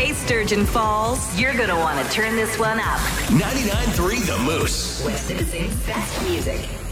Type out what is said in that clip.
Hey, Sturgeon Falls, you're gonna want to turn this one up. 99.3 The Moose. West Citizens' best music.